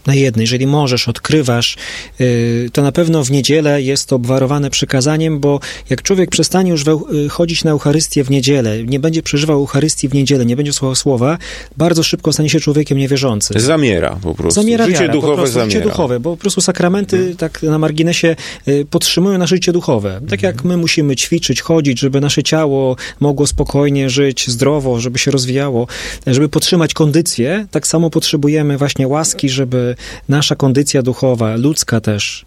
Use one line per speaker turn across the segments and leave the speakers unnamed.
Na jednej. Jeżeli możesz, odkrywasz, to na pewno w niedzielę jest to obwarowane przykazaniem, bo jak człowiek przestanie już chodzić na Eucharystię w niedzielę, nie będzie przeżywał Eucharystii w niedzielę, nie będzie słuchał słowa, bardzo szybko stanie się człowiekiem niewierzącym.
Zamiera po prostu.
Zamiera
życie
wiara,
duchowe
po prostu,
zamiera.
Życie duchowe, bo po prostu sakramenty tak na marginesie podtrzymują nasze życie duchowe. Tak jak my musimy ćwiczyć, chodzić, żeby nasze ciało mogło spokojnie żyć, zdrowo, żeby się rozwijało, żeby podtrzymać kondycję, tak samo potrzebujemy właśnie łaski, żeby nasza kondycja duchowa, ludzka też.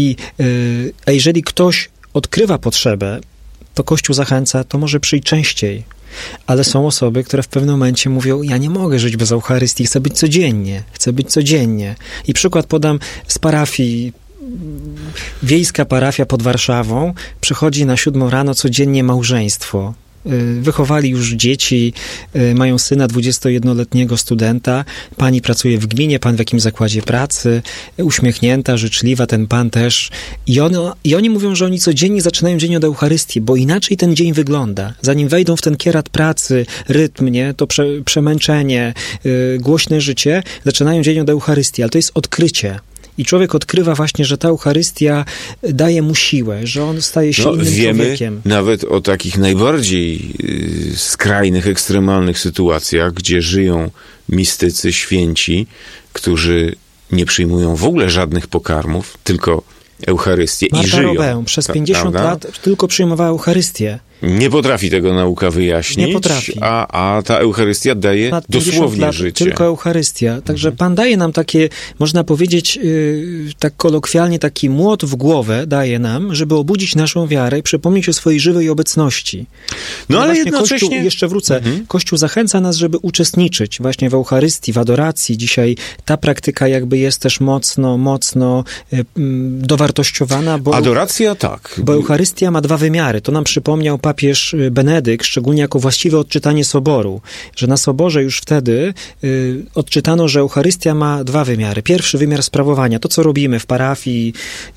A jeżeli ktoś odkrywa potrzebę, to Kościół zachęca, to może przyjść częściej. Ale są osoby, które w pewnym momencie mówią, ja nie mogę żyć bez Eucharystii, chcę być codziennie. I przykład podam z parafii. Wiejska parafia pod Warszawą, przychodzi na 7 rano codziennie małżeństwo. Wychowali już dzieci, mają syna 21-letniego studenta, pani pracuje w gminie, pan w jakimś zakładzie pracy, uśmiechnięta, życzliwa, ten pan też. I oni mówią, że oni codziennie zaczynają dzień od Eucharystii, bo inaczej ten dzień wygląda. Zanim wejdą w ten kierat pracy, rytm, nie, to przemęczenie, głośne życie, zaczynają dzień od Eucharystii, ale to jest odkrycie. I człowiek odkrywa właśnie, że ta Eucharystia daje mu siłę, że on staje się innym człowiekiem.
Wiemy nawet o takich najbardziej skrajnych, ekstremalnych sytuacjach, gdzie żyją mistycy, święci, którzy nie przyjmują w ogóle żadnych pokarmów, tylko Eucharystię i żyją.
Marta Robę przez 50 lat tylko przyjmowała Eucharystię.
Nie potrafi tego nauka wyjaśnić,
nie potrafi.
A ta Eucharystia daje dosłownie życie.
Tylko Eucharystia. Także Pan daje nam takie, można powiedzieć, tak kolokwialnie, taki młot w głowę daje nam, żeby obudzić naszą wiarę i przypomnieć o swojej żywej obecności.
No ale
jednocześnie... Kościół, jeszcze wrócę, Kościół zachęca nas, żeby uczestniczyć właśnie w Eucharystii, w adoracji. Dzisiaj ta praktyka jakby jest też mocno dowartościowana, bo...
Adoracja, tak.
Bo Eucharystia ma 2 wymiary. To nam przypomniał papież Benedykt, szczególnie jako właściwe odczytanie Soboru, że na Soborze już wtedy odczytano, że Eucharystia ma 2 wymiary. Pierwszy wymiar sprawowania, to co robimy w parafii,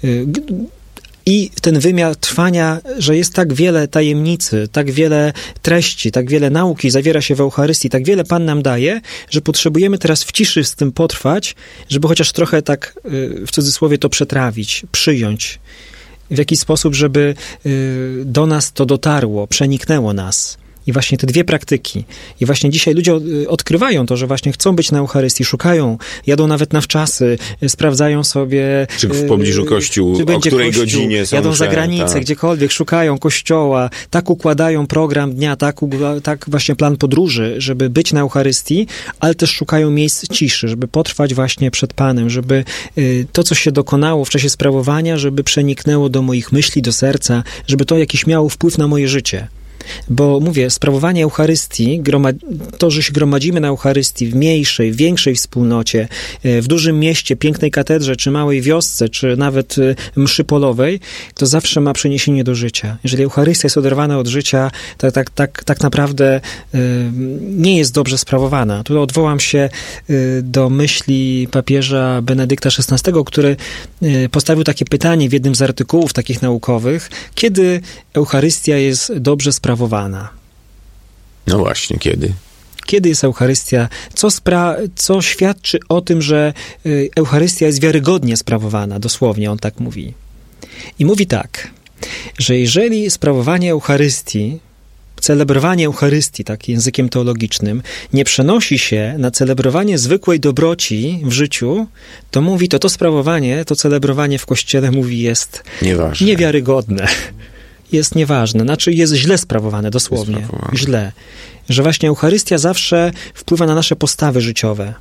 i ten wymiar trwania, że jest tak wiele tajemnicy, tak wiele treści, tak wiele nauki zawiera się w Eucharystii, tak wiele Pan nam daje, że potrzebujemy teraz w ciszy z tym potrwać, żeby chociaż trochę tak w cudzysłowie to przetrawić, przyjąć. W jakiś sposób, żeby do nas to dotarło, przeniknęło nas. I właśnie te 2 praktyki. I właśnie dzisiaj ludzie odkrywają to, że właśnie chcą być na Eucharystii, szukają, jadą nawet na wczasy, sprawdzają sobie...
Czy w pobliżu kościół, o której godzinie są
jadą za granicę,
tak.
Gdziekolwiek, szukają kościoła, tak układają program dnia, tak właśnie plan podróży, żeby być na Eucharystii, ale też szukają miejsc ciszy, żeby potrwać właśnie przed Panem, żeby to, co się dokonało w czasie sprawowania, żeby przeniknęło do moich myśli, do serca, żeby to jakiś miało wpływ na moje życie. Bo mówię, sprawowanie Eucharystii, to, że się gromadzimy na Eucharystii w mniejszej, większej wspólnocie, w dużym mieście, pięknej katedrze, czy małej wiosce, czy nawet mszy polowej, to zawsze ma przeniesienie do życia. Jeżeli Eucharystia jest oderwana od życia, tak naprawdę nie jest dobrze sprawowana. Tu odwołam się do myśli papieża Benedykta XVI, który postawił takie pytanie w jednym z artykułów takich naukowych, kiedy Eucharystia jest dobrze sprawowana?
No właśnie, kiedy?
Kiedy jest Eucharystia? Co świadczy o tym, że Eucharystia jest wiarygodnie sprawowana? Dosłownie on tak mówi. I mówi tak, że jeżeli sprawowanie Eucharystii, celebrowanie Eucharystii, tak językiem teologicznym, nie przenosi się na celebrowanie zwykłej dobroci w życiu, to mówi, to sprawowanie, to celebrowanie w Kościele, mówi, jest
nieważne,
niewiarygodne. Jest nieważne, znaczy jest źle sprawowane, dosłownie. Źle. Że właśnie Eucharystia zawsze wpływa na nasze postawy życiowe.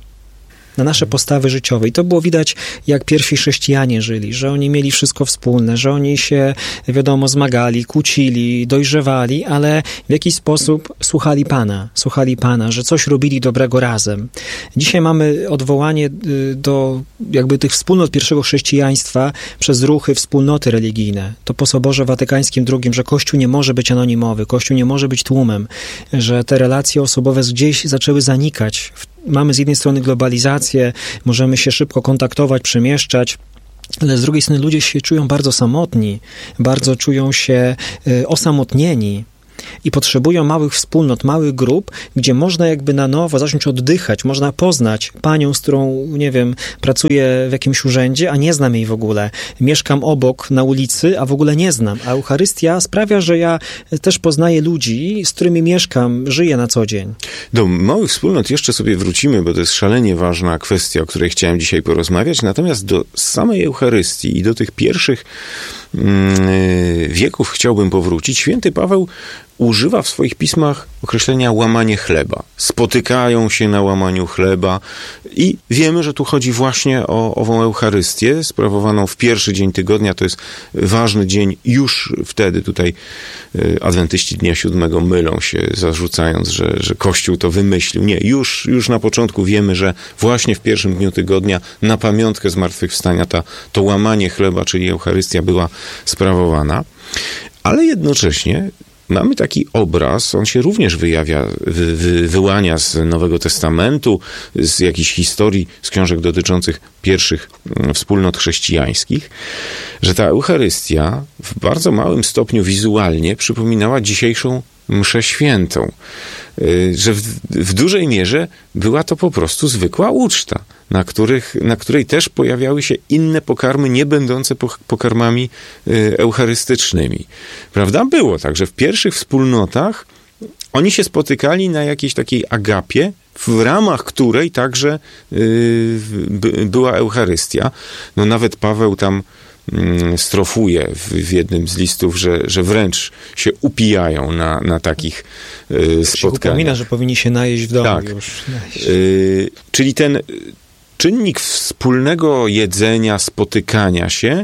I to było widać, jak pierwsi chrześcijanie żyli, że oni mieli wszystko wspólne, że oni się, wiadomo, zmagali, kłócili, dojrzewali, ale w jakiś sposób słuchali Pana, że coś robili dobrego razem. Dzisiaj mamy odwołanie do jakby tych wspólnot pierwszego chrześcijaństwa przez ruchy, wspólnoty religijne. To po Soborze Watykańskim II, że Kościół nie może być anonimowy, Kościół nie może być tłumem, że te relacje osobowe gdzieś zaczęły zanikać. Mamy z jednej strony globalizację, możemy się szybko kontaktować, przemieszczać, ale z drugiej strony ludzie się czują bardzo samotni, bardzo czują się osamotnieni. i potrzebują małych wspólnot, małych grup, gdzie można jakby na nowo zacząć oddychać, można poznać panią, z którą, nie wiem, pracuję w jakimś urzędzie, a nie znam jej w ogóle. Mieszkam obok na ulicy, a w ogóle nie znam. A Eucharystia sprawia, że ja też poznaję ludzi, z którymi mieszkam, żyję na co dzień.
Do małych wspólnot jeszcze sobie wrócimy, bo to jest szalenie ważna kwestia, o której chciałem dzisiaj porozmawiać. Natomiast do samej Eucharystii i do tych pierwszych wieków chciałbym powrócić. Święty Paweł używa w swoich pismach określenia łamanie chleba. Spotykają się na łamaniu chleba i wiemy, że tu chodzi właśnie o ową Eucharystię sprawowaną w pierwszy dzień tygodnia. To jest ważny dzień. Już wtedy tutaj adwentyści Dnia Siódmego mylą się, zarzucając, że Kościół to wymyślił. Nie, już na początku wiemy, że właśnie w pierwszym dniu tygodnia na pamiątkę zmartwychwstania to łamanie chleba, czyli Eucharystia była sprawowana. Ale jednocześnie mamy taki obraz, on się również wyłania z Nowego Testamentu, z jakichś historii, z książek dotyczących pierwszych wspólnot chrześcijańskich, że ta Eucharystia w bardzo małym stopniu wizualnie przypominała dzisiejszą mszę świętą, że w dużej mierze była to po prostu zwykła uczta, na której też pojawiały się inne pokarmy, nie będące pokarmami eucharystycznymi. Prawda? Było tak, że w pierwszych wspólnotach oni się spotykali na jakiejś takiej agapie, w ramach której także była Eucharystia. No nawet Paweł tam strofuje w jednym z listów, że wręcz się upijają na takich spotkaniach.
Upomina, że powinni się najeść w domu
tak.
już.
Czyli ten czynnik wspólnego jedzenia, spotykania się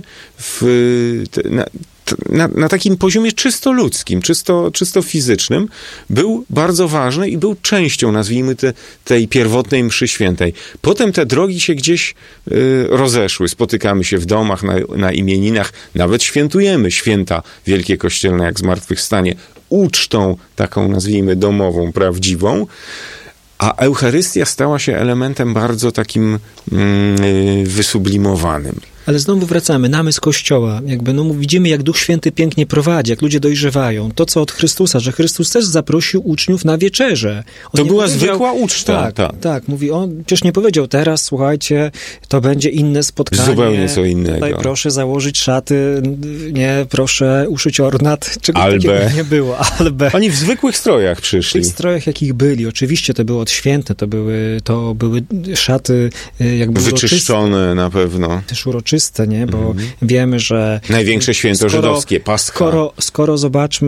na takim poziomie czysto ludzkim, czysto fizycznym był bardzo ważny i był częścią, nazwijmy tej pierwotnej mszy świętej. Potem te drogi się gdzieś rozeszły. Spotykamy się w domach, na imieninach, nawet świętujemy święta wielkie kościelne, jak zmartwychwstanie, ucztą taką, nazwijmy, domową, prawdziwą. A Eucharystia stała się elementem bardzo takim wysublimowanym.
Ale znowu wracamy, namysł Kościoła. Widzimy, jak Duch Święty pięknie prowadzi, jak ludzie dojrzewają. To, co od Chrystusa, że Chrystus też zaprosił uczniów na wieczerzę.
To była zwykła uczta.
Tak. Mówi, on przecież nie powiedział teraz, słuchajcie, to będzie inne spotkanie.
Zupełnie co innego.
Tutaj proszę założyć szaty, nie, proszę uszyć ornat. Czego takiego nie było. Albę.
Oni w zwykłych strojach przyszli.
W tych strojach, jakich byli. Oczywiście to było odświętne, to były szaty jakby
wyczyszczone na pewno.
Też uroczyste, nie? Bo wiemy, że...
Największe święto żydowskie, Pascha.
Skoro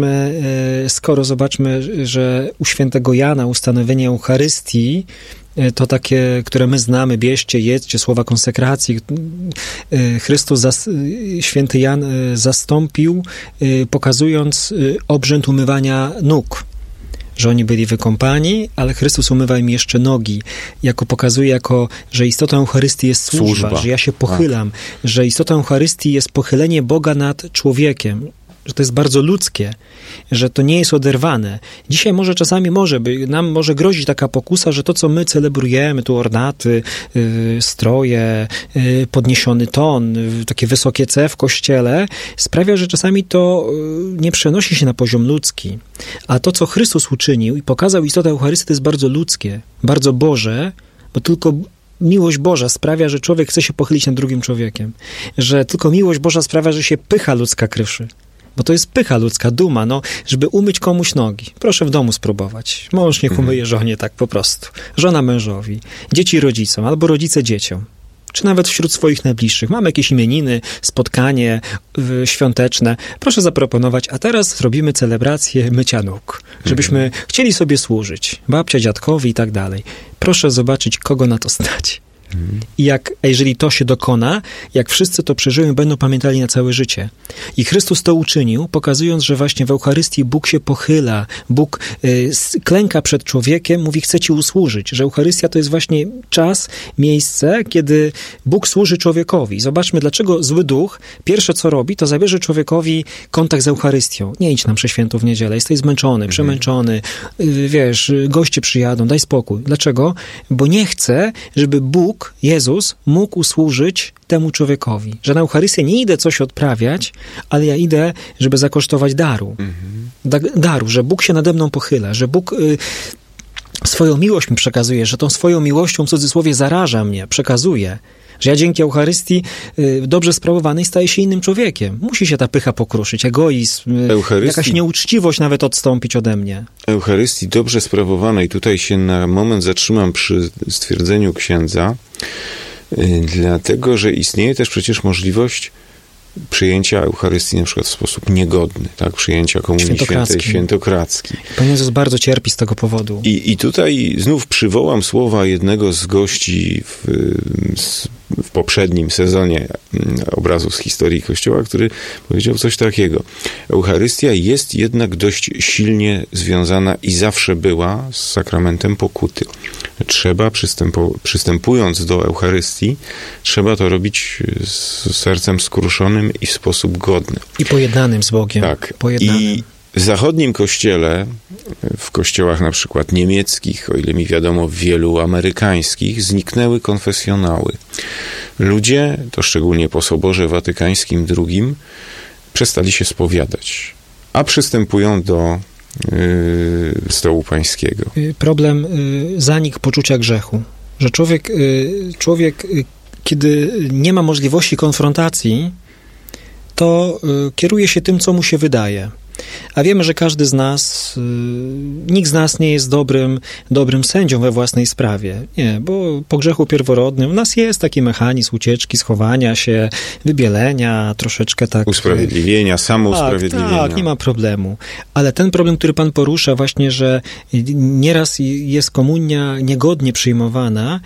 zobaczmy, że u świętego Jana ustanowienie Eucharystii to takie, które my znamy, bierzcie, jedzcie, słowa konsekracji. Chrystus, święty Jan zastąpił, pokazując obrzęd umywania nóg. Że oni byli wykąpani, ale Chrystus umywa im jeszcze nogi. Pokazuje, że istotą Eucharystii jest służba, że ja się pochylam, że istotą Eucharystii jest pochylenie Boga nad człowiekiem, że to jest bardzo ludzkie, że to nie jest oderwane. Dzisiaj nam może grozić taka pokusa, że to, co my celebrujemy, tu ornaty, stroje, podniesiony ton, takie wysokie C w kościele, sprawia, że czasami to nie przenosi się na poziom ludzki. A to, co Chrystus uczynił i pokazał istotę Eucharystii, to jest bardzo ludzkie, bardzo Boże, bo tylko miłość Boża sprawia, że człowiek chce się pochylić nad drugim człowiekiem. Że tylko miłość Boża sprawia, że się pycha ludzka kryszy. Bo to jest pycha ludzka, duma, żeby umyć komuś nogi. Proszę w domu spróbować. Mąż niech umyje żonie tak po prostu. Żona mężowi. Dzieci rodzicom, albo rodzice dzieciom. Czy nawet wśród swoich najbliższych. Mamy jakieś imieniny, spotkanie świąteczne. Proszę zaproponować, a teraz zrobimy celebrację mycia nóg. Żebyśmy chcieli sobie służyć. Babcia, dziadkowi i tak dalej. Proszę zobaczyć, kogo na to stać. I jeżeli to się dokona, jak wszyscy to przeżyją, będą pamiętali na całe życie. I Chrystus to uczynił, pokazując, że właśnie w Eucharystii Bóg się pochyla, Bóg klęka przed człowiekiem, mówi, chcę ci usłużyć, że Eucharystia to jest właśnie czas, miejsce, kiedy Bóg służy człowiekowi. Zobaczmy, dlaczego zły duch pierwsze co robi, to zabierze człowiekowi kontakt z Eucharystią. Nie idź na mszę świętą w niedzielę, jesteś zmęczony, przemęczony, goście przyjadą, daj spokój. Dlaczego? Bo nie chce, żeby Bóg Bóg, Jezus, mógł służyć temu człowiekowi. Że na Eucharystię nie idę coś odprawiać, ale ja idę, żeby zakosztować daru. Daru, że Bóg się nade mną pochyla, że Bóg swoją miłość mi przekazuje, że tą swoją miłością w cudzysłowie zaraża mnie, przekazuje. Że ja dzięki Eucharystii dobrze sprawowanej staję się innym człowiekiem. Musi się ta pycha pokruszyć, egoizm, jakaś nieuczciwość nawet odstąpić ode mnie.
Eucharystii dobrze sprawowanej, tutaj się na moment zatrzymam przy stwierdzeniu księdza, dlatego, że istnieje też przecież możliwość przyjęcia Eucharystii na przykład w sposób niegodny, tak? Przyjęcia Komunii Świętej świętokradzkiej.
Pan Jezus bardzo cierpi z tego powodu.
I tutaj znów przywołam słowa jednego z gości w poprzednim sezonie Obrazów z historii Kościoła, który powiedział coś takiego. Eucharystia jest jednak dość silnie związana i zawsze była z sakramentem pokuty. Trzeba, przystępując do Eucharystii, trzeba to robić z sercem skruszonym i w sposób godny.
I pojednanym z Bogiem.
Tak.
Pojednanym.
I w zachodnim kościele, w kościołach na przykład niemieckich, o ile mi wiadomo, w wielu amerykańskich, zniknęły konfesjonały. Ludzie, to szczególnie po Soborze Watykańskim II, przestali się spowiadać, a przystępują do stołu pańskiego.
Problem zanik poczucia grzechu. Że człowiek, kiedy nie ma możliwości konfrontacji, to kieruje się tym, co mu się wydaje. A wiemy, że każdy z nas, nikt z nas nie jest dobrym sędzią we własnej sprawie. Nie, bo po grzechu pierworodnym u nas jest taki mechanizm ucieczki, schowania się, wybielenia, troszeczkę tak...
Usprawiedliwienia, samousprawiedliwienia.
Tak, nie ma problemu. Ale ten problem, który Pan porusza właśnie, że nieraz jest komunia niegodnie przyjmowana.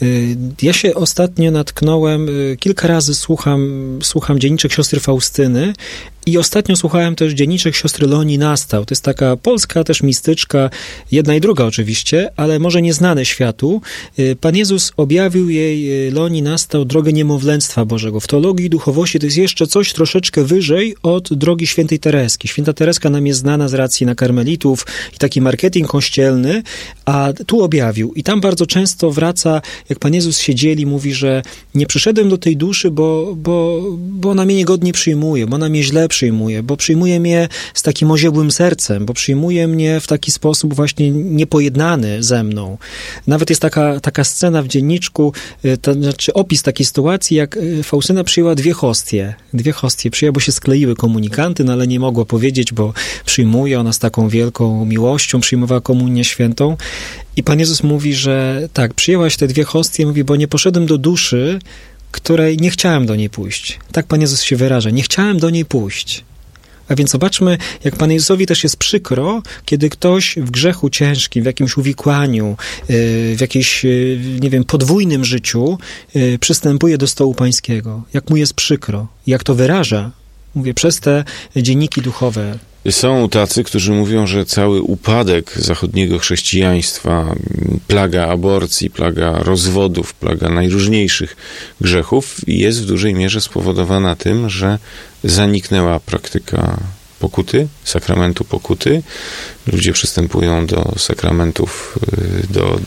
Ja się ostatnio natknąłem, kilka razy słucham dzienniczek siostry Faustyny, i ostatnio słuchałem też dzienniczek siostry Leonii Nastał. To jest taka polska też mistyczka, jedna i druga oczywiście, ale może nieznane światu. Pan Jezus objawił jej, Leonii Nastał, drogę niemowlęctwa Bożego. W teologii i duchowości to jest jeszcze coś troszeczkę wyżej od drogi świętej Tereski. Święta Tereska nam jest znana z racji na karmelitów i taki marketing kościelny, a tu objawił. I tam bardzo często wraca, jak Pan Jezus się dzieli, mówi, że nie przyszedłem do tej duszy, bo ona mnie niegodnie przyjmuje, bo ona mnie źle przyjmuje, bo przyjmuje mnie z takim oziębłym sercem, bo przyjmuje mnie w taki sposób właśnie niepojednany ze mną. Nawet jest taka scena w dzienniczku, to znaczy opis takiej sytuacji, jak Faustyna przyjęła dwie hostie przyjęła, bo się skleiły komunikanty, no ale nie mogła powiedzieć, bo przyjmuje, ona z taką wielką miłością przyjmowała komunię świętą. I Pan Jezus mówi, że tak, przyjęłaś te dwie hostie, mówi, bo nie poszedłem do duszy, której nie chciałem do niej pójść. Tak Pan Jezus się wyraża. Nie chciałem do niej pójść. A więc zobaczmy, jak Panu Jezusowi też jest przykro, kiedy ktoś w grzechu ciężkim, w jakimś uwikłaniu, w jakimś, nie wiem, podwójnym życiu przystępuje do stołu pańskiego. Jak mu jest przykro. Jak to wyraża, mówię, przez te dzienniki duchowe.
Są tacy, którzy mówią, że cały upadek zachodniego chrześcijaństwa, plaga aborcji, plaga rozwodów, plaga najróżniejszych grzechów jest w dużej mierze spowodowana tym, że zaniknęła praktyka pokuty, sakramentu pokuty. Ludzie przystępują do sakramentów, do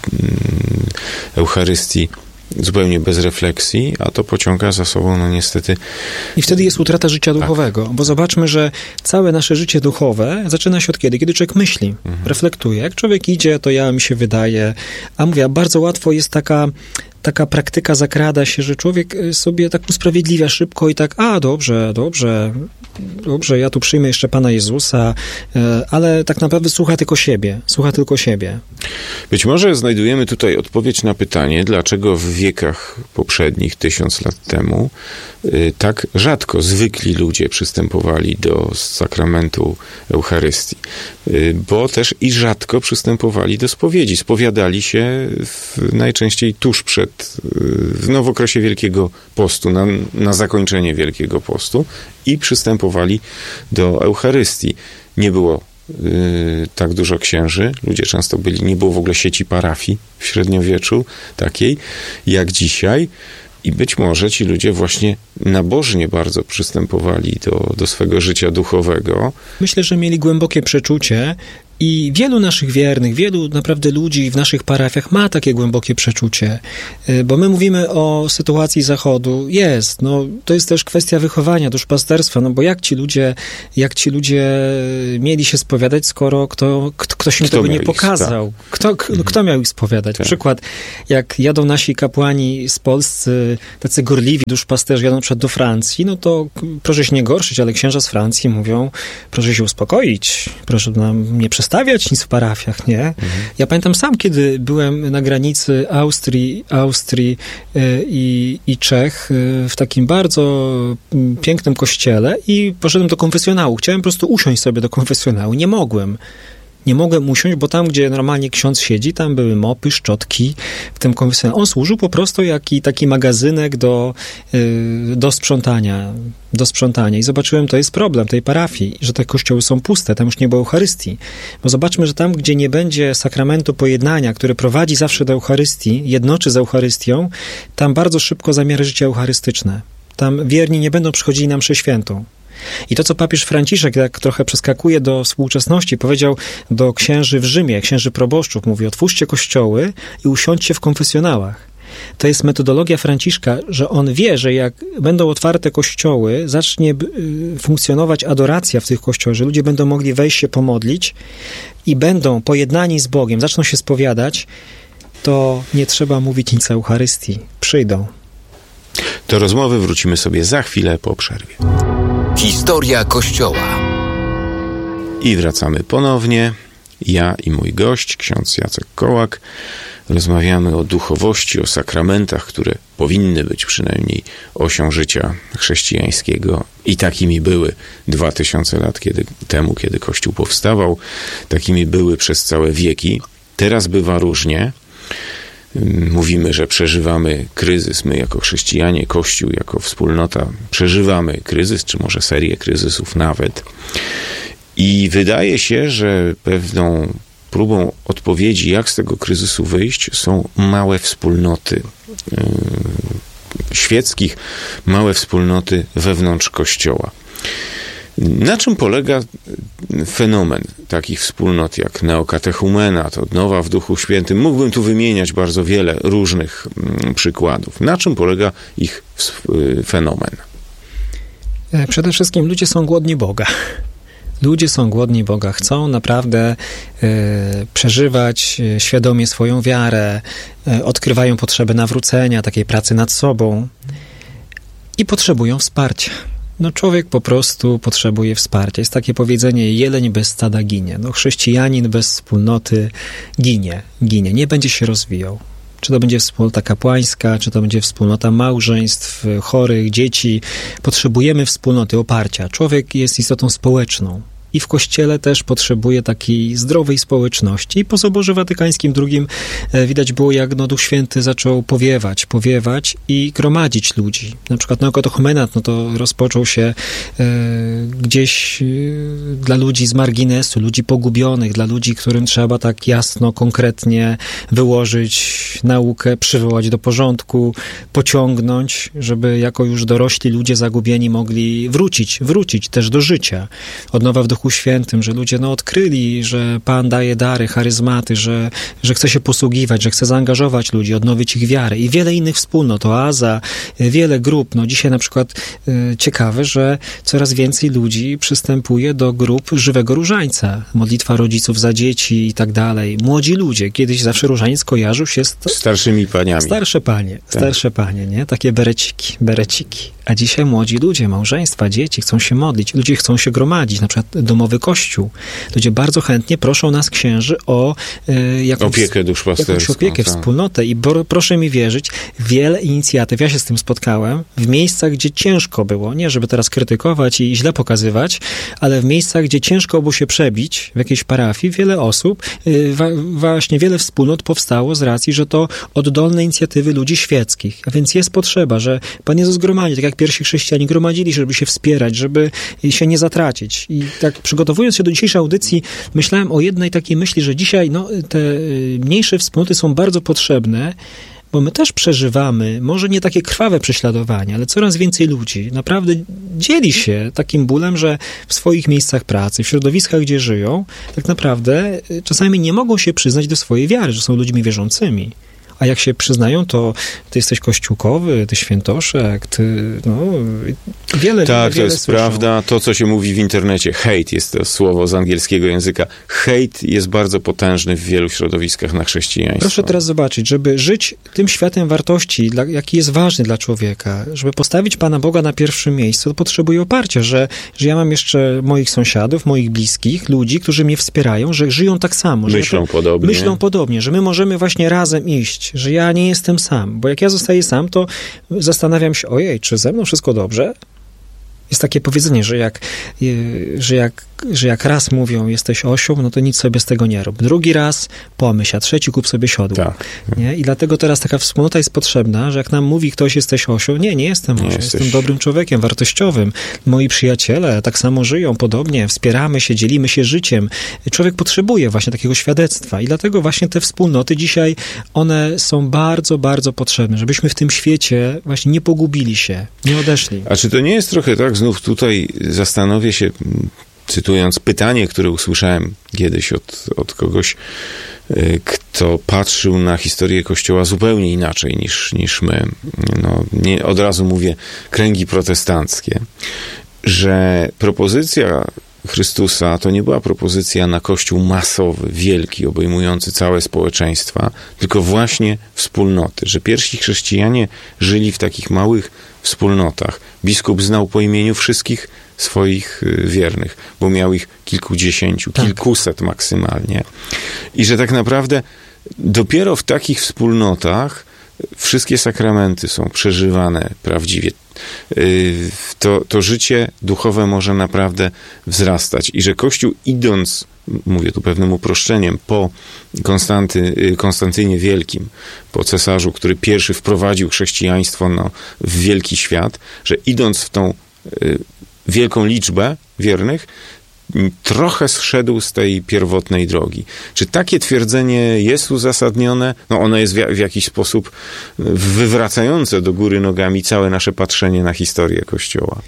Eucharystii zupełnie bez refleksji, a to pociąga za sobą, no niestety...
I wtedy jest utrata życia duchowego, bo zobaczmy, że całe nasze życie duchowe zaczyna się od kiedy? Kiedy człowiek myśli, reflektuje. Jak człowiek idzie, to mi się wydaje, a mówię, bardzo łatwo jest taka praktyka zakrada się, że człowiek sobie tak usprawiedliwia szybko i tak, dobrze, ja tu przyjmę jeszcze Pana Jezusa, ale tak naprawdę słucha tylko siebie.
Być może znajdujemy tutaj odpowiedź na pytanie, dlaczego w wiekach poprzednich, 1000 lat temu, tak rzadko zwykli ludzie przystępowali do sakramentu Eucharystii. Bo też i rzadko przystępowali do spowiedzi. Spowiadali się najczęściej tuż w okresie Wielkiego Postu, na zakończenie Wielkiego Postu i przystępowali do Eucharystii. Nie było tak dużo księży, ludzie często nie było w ogóle sieci parafii w średniowieczu takiej jak dzisiaj i być może ci ludzie właśnie nabożnie bardzo przystępowali do swego życia duchowego.
Myślę, że mieli głębokie przeczucie, I wielu naszych wiernych, wielu naprawdę ludzi w naszych parafiach ma takie głębokie przeczucie, bo my mówimy o sytuacji Zachodu. To jest też kwestia wychowania, duszpasterstwa, no bo jak ci ludzie mieli się spowiadać, skoro ktoś im tego nie pokazał? Kto miał ich spowiadać? Tak. Przykład, jak jadą nasi kapłani z Polscy, tacy gorliwi duszpasterze, jadą na przykład do Francji, no to proszę się nie gorszyć, ale księża z Francji mówią, proszę się uspokoić, proszę nam nie przestawiać nic w parafiach, nie? Ja pamiętam sam, kiedy byłem na granicy Austrii i Czech w takim bardzo pięknym kościele i poszedłem do konfesjonału. Chciałem po prostu usiąść sobie do konfesjonału. Nie mogłem usiąść, bo tam, gdzie normalnie ksiądz siedzi, tam były mopy, szczotki w tym konfesjonale. On służył po prostu jak taki magazynek do sprzątania. I zobaczyłem, to jest problem tej parafii, że te kościoły są puste, tam już nie było Eucharystii. Bo zobaczmy, że tam, gdzie nie będzie sakramentu pojednania, który prowadzi zawsze do Eucharystii, jednoczy z Eucharystią, tam bardzo szybko zamiary życia eucharystyczne. Tam wierni nie będą przychodzili na mszę świętą. I to, co papież Franciszek, jak trochę przeskakuje do współczesności, powiedział do księży w Rzymie, księży proboszczów, mówi, otwórzcie kościoły i usiądźcie w konfesjonałach. To jest metodologia Franciszka, że on wie, że jak będą otwarte kościoły, zacznie funkcjonować adoracja w tych kościołach, że ludzie będą mogli wejść się pomodlić i będą pojednani z Bogiem, zaczną się spowiadać, to nie trzeba mówić nic o Eucharystii. Przyjdą.
Do rozmowy wrócimy sobie za chwilę po przerwie.
Historia Kościoła.
I wracamy ponownie. Ja i mój gość, ksiądz Jacek Kołak. Rozmawiamy o duchowości, o sakramentach, które powinny być przynajmniej osią życia chrześcijańskiego. I takimi były 2000 lat temu, kiedy Kościół powstawał. Takimi były przez całe wieki. Teraz bywa różnie. Mówimy, że przeżywamy kryzys. My jako chrześcijanie, Kościół jako wspólnota przeżywamy kryzys, czy może serię kryzysów nawet. I wydaje się, że pewną próbą odpowiedzi, jak z tego kryzysu wyjść, są małe wspólnoty świeckich, małe wspólnoty wewnątrz Kościoła. Na czym polega fenomen takich wspólnot jak neokatechumenat, odnowa w Duchu Świętym? Mógłbym tu wymieniać bardzo wiele różnych przykładów. Na czym polega ich fenomen?
Przede wszystkim ludzie są głodni Boga. Ludzie są głodni Boga, chcą naprawdę przeżywać świadomie swoją wiarę, odkrywają potrzebę nawrócenia, takiej pracy nad sobą i potrzebują wsparcia. No człowiek po prostu potrzebuje wsparcia. Jest takie powiedzenie, jeleń bez stada ginie. No chrześcijanin bez wspólnoty ginie, nie będzie się rozwijał. Czy to będzie wspólnota kapłańska, czy to będzie wspólnota małżeństw, chorych, dzieci. Potrzebujemy wspólnoty, oparcia. Człowiek jest istotą społeczną. I w Kościele też potrzebuje takiej zdrowej społeczności. I po Soborze Watykańskim II widać było, jak Duch Święty zaczął powiewać i gromadzić ludzi. Na przykład neokatechumenat, to rozpoczął się gdzieś dla ludzi z marginesu, ludzi pogubionych, dla ludzi, którym trzeba tak jasno, konkretnie wyłożyć naukę, przywołać do porządku, pociągnąć, żeby jako już dorośli ludzie zagubieni mogli wrócić też do życia. Odnowa w Duchu Świętym, że ludzie odkryli, że Pan daje dary, charyzmaty, że chce się posługiwać, że chce zaangażować ludzi, odnowić ich wiarę i wiele innych wspólnot, oaza, wiele grup. Dzisiaj na przykład ciekawe, że coraz więcej ludzi przystępuje do grup żywego różańca. Modlitwa rodziców za dzieci i tak dalej. Młodzi ludzie. Kiedyś zawsze różaniec kojarzył się z
starszymi paniami.
Starsze panie, nie? Takie bereciki. A dzisiaj młodzi ludzie, małżeństwa, dzieci chcą się modlić, ludzie chcą się gromadzić, na przykład domowy kościół. Ludzie bardzo chętnie proszą nas, księży, o
opiekę duszpasterską,
opiekę, wspólnotę. I proszę mi wierzyć, wiele inicjatyw, ja się z tym spotkałem, w miejscach, gdzie ciężko było, nie żeby teraz krytykować i źle pokazywać, ale w miejscach, gdzie ciężko było się przebić w jakiejś parafii, wiele osób, właśnie wiele wspólnot powstało z racji, że to oddolne inicjatywy ludzi świeckich. A więc jest potrzeba, że Pan Jezus gromadzi, tak jak pierwsi chrześcijanie gromadzili, żeby się wspierać, żeby się nie zatracić. I tak przygotowując się do dzisiejszej audycji, myślałem o jednej takiej myśli, że dzisiaj te mniejsze wspólnoty są bardzo potrzebne, bo my też przeżywamy, może nie takie krwawe prześladowania, ale coraz więcej ludzi naprawdę dzieli się takim bólem, że w swoich miejscach pracy, w środowiskach, gdzie żyją, tak naprawdę czasami nie mogą się przyznać do swojej wiary, że są ludźmi wierzącymi. A jak się przyznają, to ty jesteś kościółkowy, ty świętoszek, ty, wiele
Tak, to jest
słyszą.
prawda. To, co się mówi w internecie, hate, jest to słowo z angielskiego języka. Hate jest bardzo potężny w wielu środowiskach na chrześcijaństwo.
Proszę teraz zobaczyć, żeby żyć tym światem wartości, jaki jest ważny dla człowieka, żeby postawić Pana Boga na pierwszym miejscu, to potrzebuje oparcia, że ja mam jeszcze moich sąsiadów, moich bliskich, ludzi, którzy mnie wspierają, że żyją tak samo.
Myślą podobnie.
Myślą podobnie, że my możemy właśnie razem iść, że ja nie jestem sam, bo jak ja zostaję sam, to zastanawiam się, ojej, czy ze mną wszystko dobrze? Jest takie powiedzenie, że jak raz mówią, jesteś osią, no to nic sobie z tego nie rób. Drugi raz pomyśl, a trzeci kup sobie siodło.
Tak.
Nie? I dlatego teraz taka wspólnota jest potrzebna, że jak nam mówi ktoś, jesteś osią, nie jestem osią, jestem dobrym człowiekiem, wartościowym. Moi przyjaciele tak samo żyją, podobnie, wspieramy się, dzielimy się życiem. Człowiek potrzebuje właśnie takiego świadectwa i dlatego właśnie te wspólnoty dzisiaj, one są bardzo, bardzo potrzebne, żebyśmy w tym świecie właśnie nie pogubili się, nie odeszli.
A czy to nie jest trochę tak, znów tutaj zastanowię się, cytując pytanie, które usłyszałem kiedyś od kogoś, kto patrzył na historię Kościoła zupełnie inaczej niż my. Nie, od razu mówię kręgi protestanckie, że propozycja Chrystusa to nie była propozycja na Kościół masowy, wielki, obejmujący całe społeczeństwa, tylko właśnie wspólnoty, że pierwsi chrześcijanie żyli w takich małych wspólnotach. Biskup znał po imieniu wszystkich swoich wiernych, bo miał ich kilkudziesięciu, kilkuset maksymalnie. I że tak naprawdę dopiero w takich wspólnotach wszystkie sakramenty są przeżywane prawdziwie. To życie duchowe może naprawdę wzrastać. I że Kościół idąc, mówię tu pewnym uproszczeniem, po Konstantynie Wielkim, po cesarzu, który pierwszy wprowadził chrześcijaństwo w wielki świat, że idąc w tą wielką liczbę wiernych, trochę zszedł z tej pierwotnej drogi. Czy takie twierdzenie jest uzasadnione? Ono jest w jakiś sposób wywracające do góry nogami całe nasze patrzenie na historię Kościoła.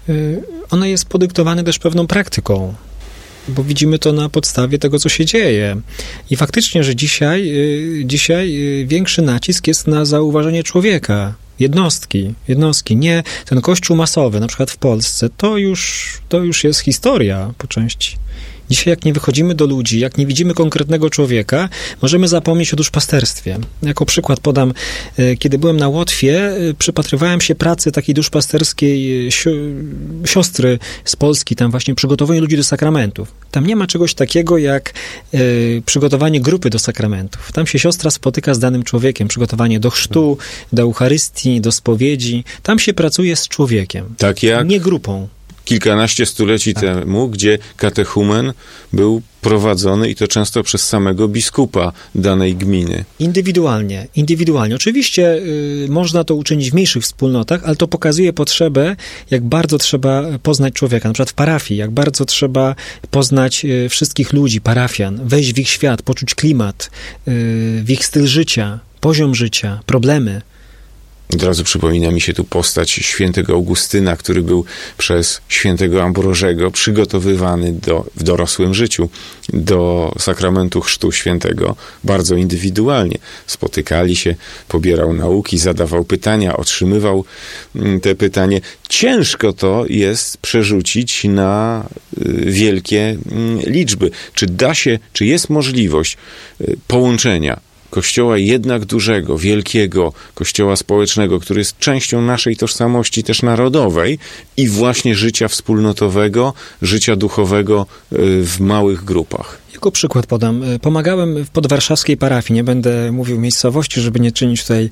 Ono jest podyktowane też pewną praktyką, bo widzimy to na podstawie tego, co się dzieje. I faktycznie, że dzisiaj większy nacisk jest na zauważenie człowieka, jednostki. Nie ten kościół masowy, na przykład w Polsce, to już jest historia po części. Dzisiaj jak nie wychodzimy do ludzi, jak nie widzimy konkretnego człowieka, możemy zapomnieć o duszpasterstwie. Jako przykład podam, kiedy byłem na Łotwie, przypatrywałem się pracy takiej duszpasterskiej siostry z Polski, tam właśnie przygotowanie ludzi do sakramentów. Tam nie ma czegoś takiego jak przygotowanie grupy do sakramentów. Tam się siostra spotyka z danym człowiekiem, przygotowanie do chrztu, do Eucharystii, do spowiedzi. Tam się pracuje z człowiekiem,
tak jak
nie grupą.
Kilkanaście stuleci temu, gdzie katechumen był prowadzony i to często przez samego biskupa danej gminy.
Indywidualnie. Oczywiście można to uczynić w mniejszych wspólnotach, ale to pokazuje potrzebę, jak bardzo trzeba poznać człowieka. Na przykład w parafii, jak bardzo trzeba poznać wszystkich ludzi, parafian, wejść w ich świat, poczuć klimat, w ich styl życia, poziom życia, problemy.
Od razu przypomina mi się tu postać świętego Augustyna, który był przez świętego Ambrożego przygotowywany w dorosłym życiu do sakramentu chrztu świętego bardzo indywidualnie. Spotykali się, pobierał nauki, zadawał pytania, otrzymywał te pytania. Ciężko to jest przerzucić na wielkie liczby. Czy jest możliwość połączenia Kościoła jednak dużego, wielkiego, Kościoła społecznego, który jest częścią naszej tożsamości też narodowej i właśnie życia wspólnotowego, życia duchowego w małych grupach?
Jako przykład podam. Pomagałem w podwarszawskiej parafii. Nie będę mówił miejscowości, żeby nie czynić tutaj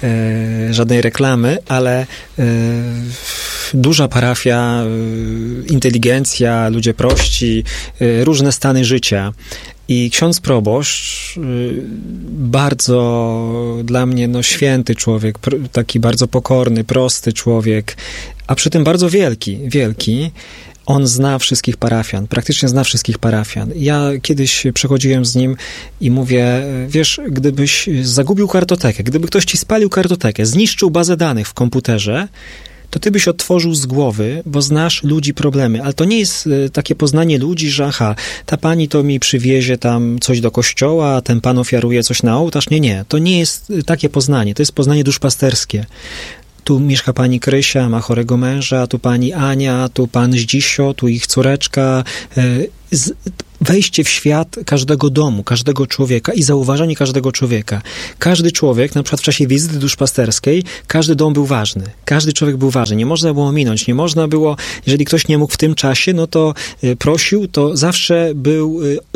żadnej reklamy, ale duża parafia, inteligencja, ludzie prości, różne stany życia. I ksiądz proboszcz, bardzo dla mnie święty człowiek, taki bardzo pokorny, prosty człowiek, a przy tym bardzo wielki. On zna wszystkich parafian, praktycznie zna wszystkich parafian. Ja kiedyś przechodziłem z nim i mówię, wiesz, gdybyś zagubił kartotekę, gdyby ktoś ci spalił kartotekę, zniszczył bazę danych w komputerze, to ty byś otworzył z głowy, bo znasz ludzi, problemy. Ale to nie jest takie poznanie ludzi, że aha, ta pani to mi przywiezie tam coś do kościoła, a ten pan ofiaruje coś na ołtarz. Nie. To nie jest takie poznanie. To jest poznanie duszpasterskie. Tu mieszka pani Krysia, ma chorego męża, tu pani Ania, tu pan Zdzisio, tu ich córeczka. Wejście w świat każdego domu, każdego człowieka i zauważanie każdego człowieka. Każdy człowiek, na przykład w czasie wizyty duszpasterskiej, każdy dom był ważny. Każdy człowiek był ważny. Nie można było minąć. Nie można było, jeżeli ktoś nie mógł w tym czasie, no to prosił, to zawsze był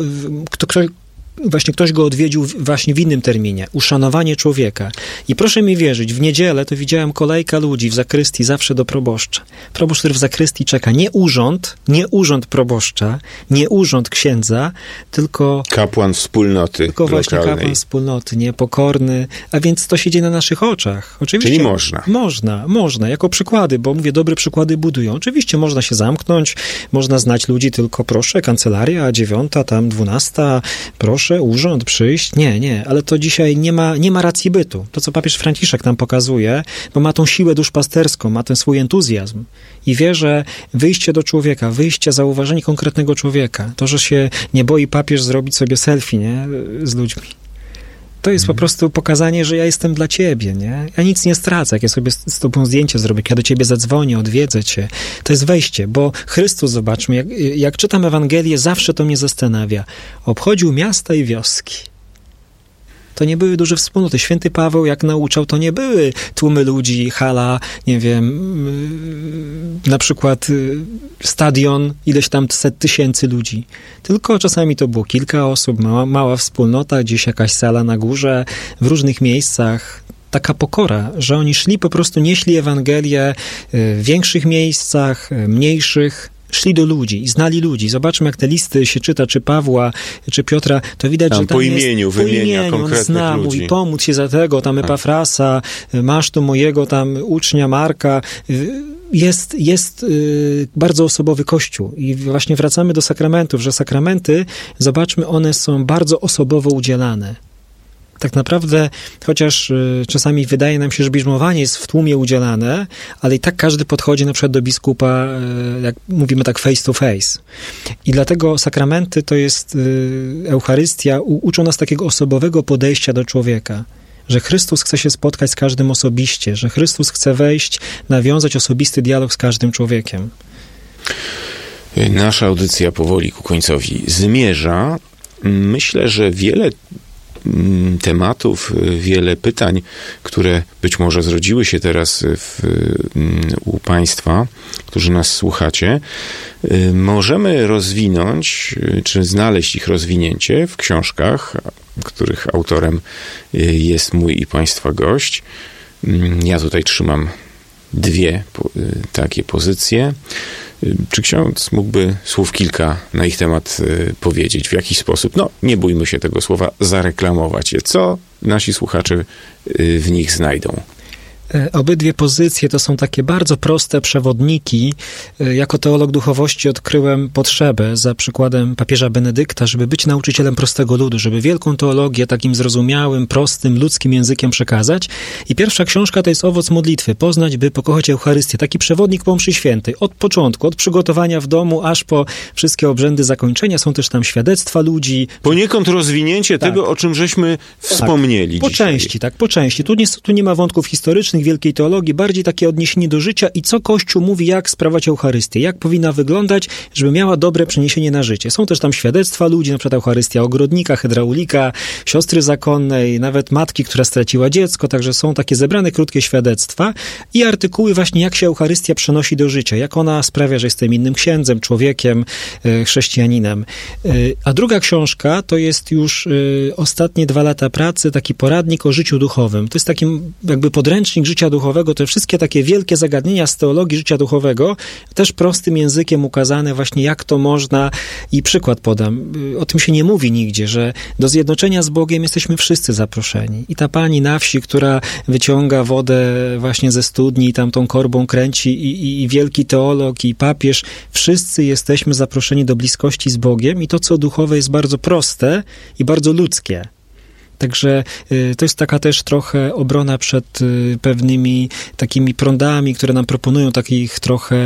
ktoś go odwiedził właśnie w innym terminie. Uszanowanie człowieka. I proszę mi wierzyć, w niedzielę to widziałem kolejka ludzi w zakrystii zawsze do proboszcza. Proboszcz, który w zakrystii czeka. Nie urząd proboszcza, nie urząd księdza, tylko
kapłan wspólnoty
tylko właśnie
lokalnej.
Kapłan wspólnoty, niepokorny. A więc to się dzieje na naszych oczach. Oczywiście,
czyli można.
Można, jako przykłady, bo mówię, dobre przykłady budują. Oczywiście można się zamknąć, można znać ludzi, tylko proszę, kancelaria 9, tam 12, proszę, urząd, przyjść. Nie, ale to dzisiaj nie ma racji bytu. To, co papież Franciszek nam pokazuje, bo ma tą siłę duszpasterską, ma ten swój entuzjazm i wie, że wyjście do człowieka, zauważenie konkretnego człowieka, to, że się nie boi papież zrobić sobie selfie, nie, z ludźmi. To jest po prostu pokazanie, że ja jestem dla ciebie, nie? Ja nic nie stracę, jak ja sobie z tobą zdjęcie zrobię, jak ja do ciebie zadzwonię, odwiedzę cię. To jest wejście, bo Chrystus, zobaczmy, jak czytam Ewangelię, zawsze to mnie zastanawia. Obchodził miasta i wioski. To nie były duże wspólnoty. Święty Paweł, jak nauczał, to nie były tłumy ludzi, hala, nie wiem, na przykład stadion, ileś tam 100 000 ludzi. Tylko czasami to było kilka osób, mała wspólnota, gdzieś jakaś sala na górze, w różnych miejscach. Taka pokora, że oni szli, po prostu nieśli Ewangelię w większych miejscach, mniejszych, szli do ludzi i znali ludzi. Zobaczmy, jak te listy się czyta, czy Pawła, czy Piotra, to widać, że tam
po imieniu wymienia konkretnych
on zna,
ludzi.
mówi, pomóc się za tego, tam Epafrasa, masz tu mojego tam ucznia Marka. Jest bardzo osobowy Kościół i właśnie wracamy do sakramentów, że sakramenty, zobaczmy, one są bardzo osobowo udzielane. Tak naprawdę, chociaż czasami wydaje nam się, że bierzmowanie jest w tłumie udzielane, ale i tak każdy podchodzi na przykład do biskupa, jak mówimy tak face to face. I dlatego sakramenty to jest Eucharystia, uczą nas takiego osobowego podejścia do człowieka. Że Chrystus chce się spotkać z każdym osobiście, że Chrystus chce wejść, nawiązać osobisty dialog z każdym człowiekiem.
Nasza audycja powoli ku końcowi zmierza. Myślę, że wiele tematów, wiele pytań, które być może zrodziły się teraz u Państwa, którzy nas słuchacie, możemy rozwinąć, czy znaleźć ich rozwinięcie w książkach, których autorem jest mój i Państwa gość. Ja tutaj trzymam 2 takie pozycje. Czy ksiądz mógłby słów kilka na ich temat powiedzieć? W jaki sposób? No, nie bójmy się tego słowa, zareklamować je. Co nasi słuchacze w nich znajdą?
Obydwie pozycje to są takie bardzo proste przewodniki. Jako teolog duchowości odkryłem potrzebę, za przykładem papieża Benedykta, żeby być nauczycielem prostego ludu, żeby wielką teologię takim zrozumiałym, prostym, ludzkim językiem przekazać. I pierwsza książka to jest Owoc modlitwy. Poznać, by pokochać Eucharystię. Taki przewodnik po mszy świętej. Od początku, od przygotowania w domu, aż po wszystkie obrzędy zakończenia. Są też tam świadectwa ludzi.
Poniekąd rozwinięcie tego, o czym żeśmy wspomnieli
po
dzisiaj.
części, tak, po części. Tu nie ma wątków historycznych, wielkiej teologii, bardziej takie odniesienie do życia i co Kościół mówi, jak sprawować Eucharystię, jak powinna wyglądać, żeby miała dobre przeniesienie na życie. Są też tam świadectwa ludzi, na przykład Eucharystia ogrodnika, hydraulika, siostry zakonnej, nawet matki, która straciła dziecko, także są takie zebrane krótkie świadectwa i artykuły właśnie, jak się Eucharystia przenosi do życia, jak ona sprawia, że jestem innym księdzem, człowiekiem, chrześcijaninem. A druga książka to jest już ostatnie 2 lata pracy, taki poradnik o życiu duchowym. To jest taki jakby podręcznik słownik życia duchowego, te wszystkie takie wielkie zagadnienia z teologii życia duchowego, też prostym językiem ukazane właśnie, jak to można, i przykład podam. O tym się nie mówi nigdzie, że do zjednoczenia z Bogiem jesteśmy wszyscy zaproszeni. I ta pani na wsi, która wyciąga wodę właśnie ze studni i tam tą korbą kręci, i wielki teolog, i papież, wszyscy jesteśmy zaproszeni do bliskości z Bogiem, i to, co duchowe, jest bardzo proste i bardzo ludzkie. Także to jest taka też trochę obrona przed pewnymi takimi prądami, które nam proponują takich trochę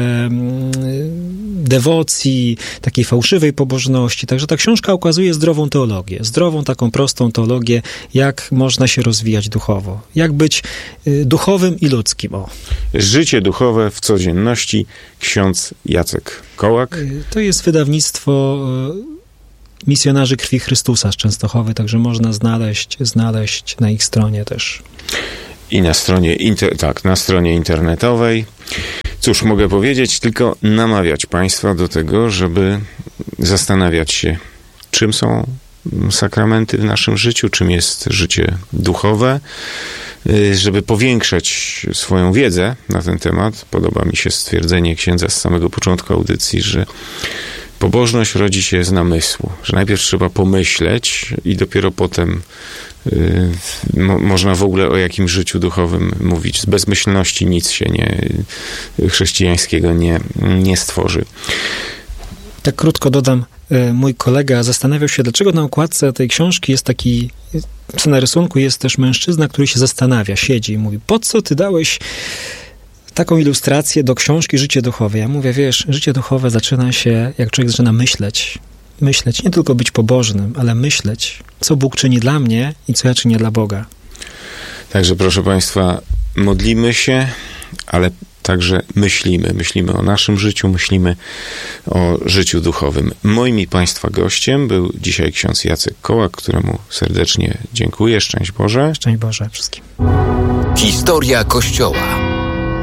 dewocji, takiej fałszywej pobożności. Także ta książka ukazuje zdrową teologię, zdrową, taką prostą teologię, jak można się rozwijać duchowo, jak być duchowym i ludzkim. O.
Życie duchowe w codzienności, ksiądz Jacek Kołak.
To jest wydawnictwo Misjonarzy Krwi Chrystusa z Częstochowy, także można znaleźć na ich stronie też.
I na stronie, na stronie internetowej. Cóż, mogę powiedzieć, tylko namawiać Państwa do tego, żeby zastanawiać się, czym są sakramenty w naszym życiu, czym jest życie duchowe, żeby powiększać swoją wiedzę na ten temat. Podoba mi się stwierdzenie księdza z samego początku audycji, że pobożność rodzi się z namysłu, że najpierw trzeba pomyśleć i dopiero potem można w ogóle o jakim życiu duchowym mówić. Z bezmyślności nic się chrześcijańskiego nie stworzy.
Tak krótko dodam, mój kolega zastanawiał się, dlaczego na okładce tej książki jest taki, na rysunku jest też mężczyzna, który się zastanawia, siedzi i mówi, po co ty dałeś taką ilustrację do książki Życie duchowe? Ja mówię, wiesz, życie duchowe zaczyna się, jak człowiek zaczyna myśleć, nie tylko być pobożnym, ale myśleć, co Bóg czyni dla mnie i co ja czynię dla Boga.
Także, proszę Państwa, modlimy się, ale także myślimy o naszym życiu, myślimy o życiu duchowym. Moim i Państwa gościem był dzisiaj ksiądz Jacek Kołak, któremu serdecznie dziękuję. Szczęść Boże.
Szczęść Boże wszystkim.
Historia Kościoła.